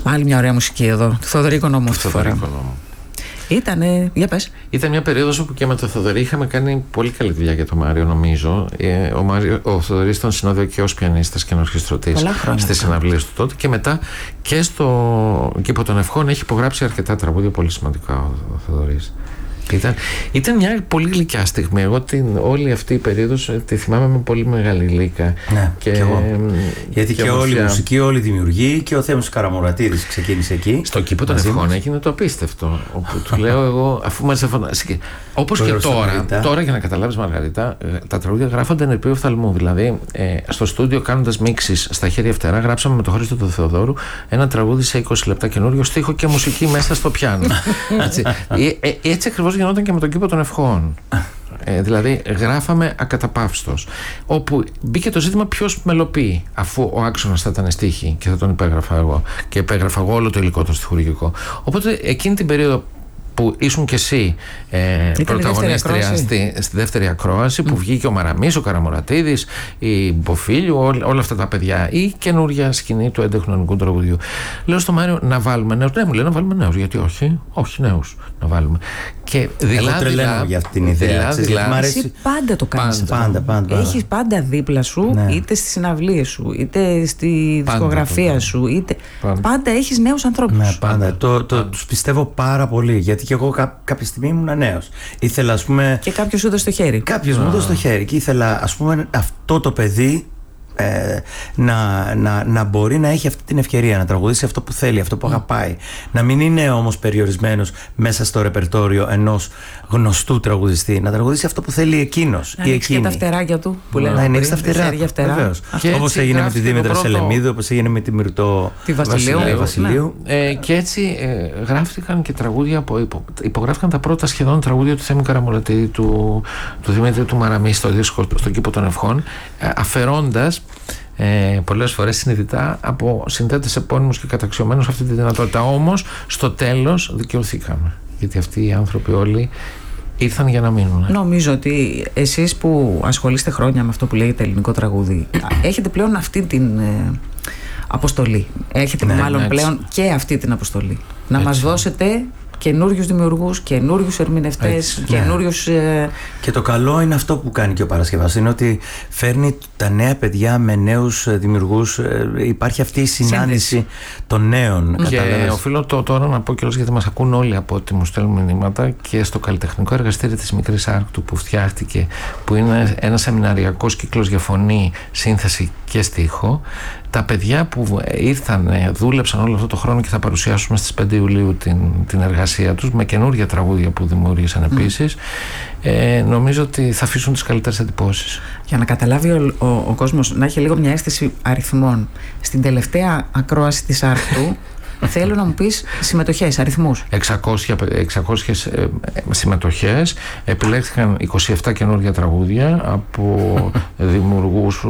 Άλλη μια ωραία μουσική εδώ, του Θοδωρή Οικονόμου αυτή τη φορά. Ήτανε, για πες. Ήταν μια περίοδος όπου και με το Θοδωρή είχαμε κάνει πολύ καλή δουλειά για τον Μάριο, νομίζω. Ο Θοδωρής ήταν συνόδιο και ως πιανίστας και ορχιστρωτής στις συναυλίες του τότε, και μετά και στο Κήπο των Ευχών έχει υπογράψει αρκετά τραγούδια πολύ σημαντικά ο Θοδωρής. Ήταν μια πολύ γλυκιά στιγμή. Εγώ όλη αυτή η περίοδος τη θυμάμαι με πολύ μεγάλη γλύκα. Ναι, και εγώ. Γιατί και όλη η μουσική, όλη η δημιουργία, και ο Θέμος Καραμουρατίδης ξεκίνησε εκεί. Στο Κήπο των Ευχών έγινε το απίστευτο. Όπου του λέω εγώ, αφού μας εφωνάζει. Όπως και τώρα, για να καταλάβεις, Μαργαρίτα, τα τραγούδια γράφονται εν επί οφθαλμού. Δηλαδή, στο στούντιο, κάνοντας μίξεις στα χέρια φτερά, γράψαμε με τον Χρήστο του Θεοδόρου ένα τραγούδι σε 20 λεπτά, καινούριο στίχο και μουσική μέσα στο πιάνο. Έτσι ακριβώς γινόταν και με τον Κήπο των Ευχών. Δηλαδή γράφαμε ακαταπαύστος, όπου μπήκε το ζήτημα ποιος μελοποιεί, αφού ο άξονας θα ήταν στίχη και θα τον υπέγραφα εγώ, και υπέγραφα εγώ όλο το υλικό το στιχουργικό. Οπότε εκείνη την περίοδο που ήσουν και εσύ πρωταγωνίστρια στη δεύτερη ακρόαση, που βγήκε ο Μαραμής, ο Καραμουρατίδης, η Μποφίλιου, όλα αυτά τα παιδιά, η καινούρια σκηνή του έντεχνου τραγουδιού. Λέω στο Μάριο να βάλουμε νέους. Ναι, μου λέει να βάλουμε νέους. Γιατί όχι νέους να βάλουμε. Και εγώ τρελαίνω για αυτή την ιδέα. Εσύ πάντα το κάνεις. Πάντα. Έχεις πάντα δίπλα σου, είτε στις συναυλίες σου, είτε στη δισκογραφία σου, είτε. Πάντα έχεις νέους ανθρώπους. Ναι, πάντα. Τους πιστεύω πάρα πολύ. Γιατί και εγώ κάποια στιγμή ήμουν νέος. Ήθελα, ας πούμε. Και κάποιος σου έδωσε το χέρι. Κάποιος μου έδωσε το χέρι. Και ήθελα, ας πούμε, αυτό το παιδί να μπορεί να έχει αυτή την ευκαιρία να τραγουδήσει αυτό που θέλει, αυτό που αγαπάει. Να μην είναι όμως περιορισμένος μέσα στο ρεπερτόριο ενός γνωστού τραγουδιστή. Να τραγουδήσει αυτό που θέλει εκείνος ή εκείνη. Και τα φτεράκια του που λένε. Να ανοίξει τα φτερά. Όπως έγινε με τη Δήμητρα Σελεμίδου, όπως έγινε με τη Μυρτώ Βασιλείου. Και έτσι γράφτηκαν και τραγούδια, υπογράφηκαν τα πρώτα σχεδόν τραγούδια του Θέμη Καραμουρατίδη, του Δημήτρη του Μαραμή στο δίσκο στον Κήπο των Ευχών, αφαιρώντας πολλές φορές συνειδητά από συνθέτες επώνυμους και καταξιωμένους αυτή τη δυνατότητα. Όμως στο τέλος δικαιωθήκαμε, γιατί αυτοί οι άνθρωποι όλοι ήρθαν για να μείνουν. Νομίζω ότι εσείς που ασχολείστε χρόνια με αυτό που λέγεται ελληνικό τραγούδι, έχετε πλέον αυτή την αποστολή. Έχετε μάλλον πλέον και αυτή την αποστολή. Να μας δώσετε καινούριους δημιουργούς, καινούριους ερμηνευτές, καινούριους. Και το καλό είναι αυτό που κάνει και ο Παρασκευάς, είναι ότι φέρνει τα νέα παιδιά με νέους δημιουργούς. Υπάρχει αυτή η συνάντηση των νέων. Και οφείλω τώρα να πω κιόλας, γιατί μας ακούν όλοι από ό,τι μου στέλνουν μηνύματα, και στο καλλιτεχνικό εργαστήρι της Μικρής Άρκτου που φτιάχτηκε, που είναι ένας σεμιναριακός κύκλος για φωνή, σύνθεση και στίχο. Τα παιδιά που ήρθαν, δούλεψαν όλο αυτό το χρόνο, και θα παρουσιάσουμε στις 5 Ιουλίου την εργασία τους με καινούργια τραγούδια που δημιούργησαν επίσης. Νομίζω ότι θα αφήσουν τις καλύτερες εντυπώσεις. Για να καταλάβει ο κόσμος, να έχει λίγο μια αίσθηση αριθμών. Στην τελευταία ακρόαση της Άρκτου θέλω να μου πεις συμμετοχές, αριθμούς. 600 συμμετοχές. Επιλέχθηκαν 27 καινούργια τραγούδια από δημιουργούς.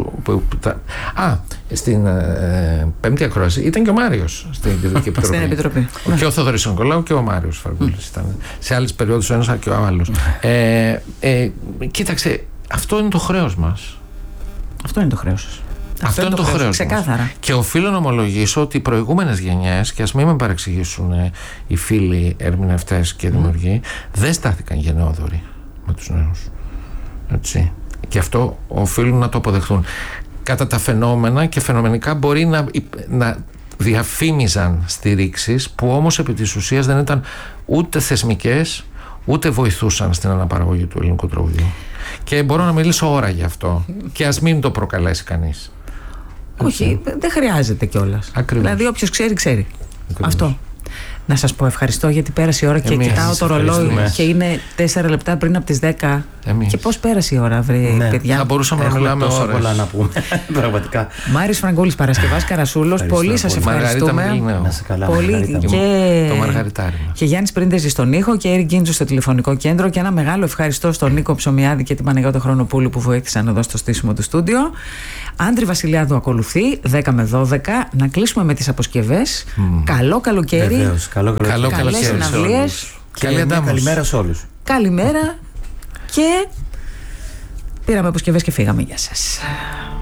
Στην πέμπτη ακρόαση ήταν και ο Μάριος στην Επιτροπή. Και ο Θοδωρής Νικολάου και ο Μάριος Φραγκούλης ήταν. Σε άλλες περιόδους ο ένας και ο άλλος. Κοίταξε, αυτό είναι το χρέος μας. Αυτό είναι το χρέος σας. Αυτό είναι το χρέος ξεκάθαρα. Μας. Και οφείλω να ομολογήσω ότι οι προηγούμενες γενιές, και ας μην με παρεξηγήσουν οι φίλοι ερμηνευτές και δημιουργοί, δεν στάθηκαν γενναιόδοροι με τους νέους. Έτσι. Και αυτό οφείλουν να το αποδεχτούν. Κατά τα φαινόμενα και φαινομενικά μπορεί να διαφήμιζαν στηρίξεις που όμως επί της ουσίας δεν ήταν ούτε θεσμικές, ούτε βοηθούσαν στην αναπαραγωγή του ελληνικού τραγουδιού. Και μπορώ να μιλήσω ώρα γι' αυτό, και ας μην το προκαλέσει κανείς. Όχι, δεν χρειάζεται κιόλας. Δηλαδή όποιος ξέρει, ξέρει. Ακριβώς. Αυτό. Να σας πω ευχαριστώ, γιατί πέρασε η ώρα και κοιτάω το ρολόι και είναι 4 λεπτά πριν από τις 10. Και πώς πέρασε η ώρα, παιδιά. Θα μπορούσαμε να μιλάμε τόσα ώρες. πολλά να πούμε. Πραγματικά. Μάριος Φραγκούλης, Παρασκευάς Καρασούλος, πολύ σας ευχαριστούμε. Πολύ. Το Μαργαριτάρι. Και Γιάννης Πρίντεζη στον ήχο και Έρη Γκίντζου στο τηλεφωνικό κέντρο. Και ένα μεγάλο ευχαριστώ στον Νίκο Ψωμιάδη και την Παναγιώτα Χρονοπούλου που βοήθησαν εδώ στο στήσιμο του στούντιο. Άντρη Βασιλιάδου ακολουθεί 10 με 12. Να κλείσουμε με τις αποσκευές. Καλό καλοκαίρι. Βεβαίως, καλές συναυλίες. Καλημέρα σε όλους. Καλημέρα. Και πήραμε αποσκευές και φύγαμε. Γεια σας.